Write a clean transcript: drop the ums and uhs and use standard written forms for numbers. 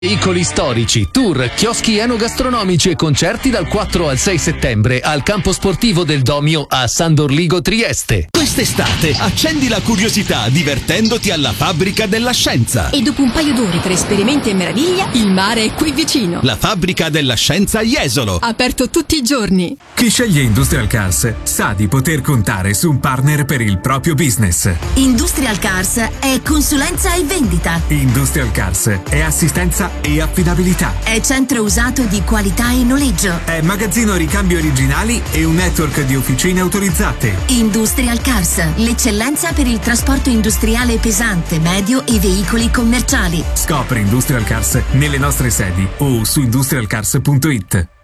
Veicoli storici, tour, chioschi enogastronomici e concerti dal 4 al 6 settembre al campo sportivo del Domio a San Dorligo Trieste. Quest'estate accendi la curiosità divertendoti alla Fabbrica della Scienza. E dopo un paio d'ore tra esperimenti e meraviglia, il mare è qui vicino. La Fabbrica della Scienza Jesolo. Aperto tutti i giorni. Chi sceglie Industrial Cars sa di poter contare su un partner per il proprio business. Industrial Cars è consulenza e vendita. Industrial Cars è assistenza e affidabilità. È centro usato di qualità e noleggio. È magazzino ricambi originali e un network di officine autorizzate. Industrial Cars, l'eccellenza per il trasporto industriale pesante, medio e veicoli commerciali. Scopri Industrial Cars nelle nostre sedi o su industrialcars.it.